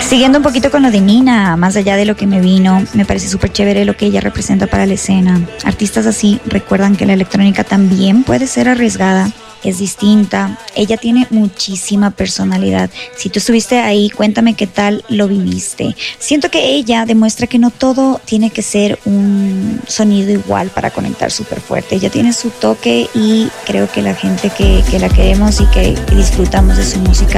Siguiendo un poquito con lo de Nina, más allá de lo que me vino, me parece súper chévere lo que ella representa para la escena. Artistas así recuerdan que la electrónica también puede ser arriesgada, es distinta. Ella tiene muchísima personalidad. Si tú estuviste ahí, cuéntame qué tal lo viviste. Siento que ella demuestra que no todo tiene que ser un sonido igual para conectar súper fuerte. Ella tiene su toque y creo que la gente que la queremos y que disfrutamos de su música